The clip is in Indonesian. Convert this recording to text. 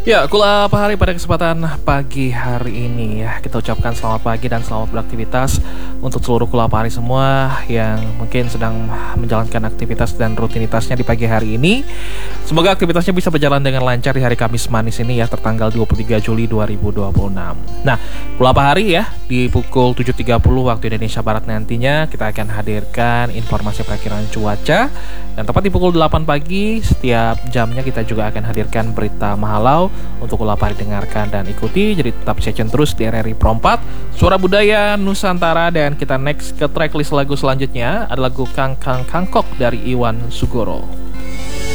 Ya, Kula Apa Hari pada kesempatan pagi hari ini ya, kita ucapkan selamat pagi dan selamat beraktivitas untuk seluruh Kula Apa Hari semua yang mungkin sedang menjalankan aktivitas dan rutinitasnya di pagi hari ini. Semoga aktivitasnya bisa berjalan dengan lancar di hari Kamis manis ini ya, tertanggal 23 Juli 2026. Nah, Kula Apa Hari ya, di pukul 7.30 waktu Indonesia Barat nantinya kita akan hadirkan informasi perakiran cuaca, dan tepat di pukul 8 pagi setiap jamnya kita juga akan hadirkan berita Mahalau untuk Kula Apa Hari dengarkan dan ikuti. Jadi tetap stay tune terus di RRI Pro 4 Suara Budaya Nusantara. Dan kita next ke tracklist lagu selanjutnya, ada lagu Kang Kang Kangkok dari Iwan Sugoro.